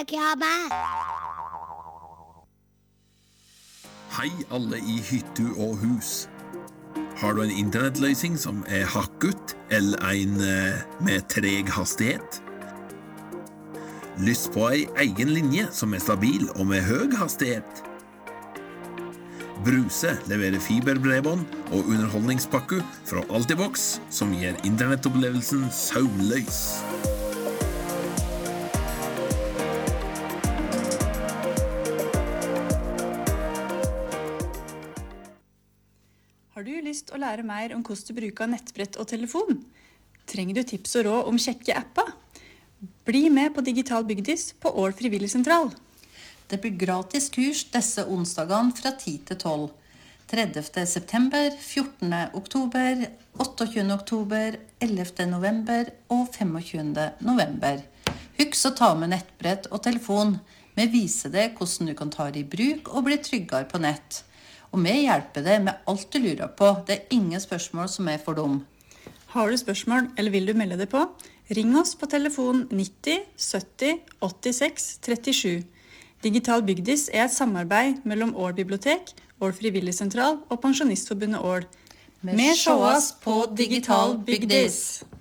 Hei alle i hytte og hus. Har du en internettløsning som hakket, eller en med treg hastighet? Lyst på en egen linje som stabil og med høy hastighet? Bruse leverer fiberbredbånd og underholdningspakke fra Altibox, som gir internettopplevelsen søvnløs. Har du lyst å lære mer om hvordan du bruker nettbrett og telefon? Trenger du tips og råd om kjekke apper? Bli med på Digital Bygdis på Ål Frivilligsentral. Det blir gratis kurs disse onsdagene fra 10 til 12. 30. september, 14. oktober, 28. oktober, 11. november og 25. november. Husk å ta med nettbrett og telefon. Vi viser deg hvordan du kan ta det i bruk og bli tryggere på nett. Og vi hjelper deg med alt du lurer på. Det er ingen spørsmål som er for dum. Har du spørsmål eller vil du melde deg på? Ring oss på telefon 90 70 86 37. Digital Bygdis er et samarbeid mellom Ål bibliotek, Ål Frivilligsentral og Pensjonistforbundet Ål. Vi sees på Digital Bygdis!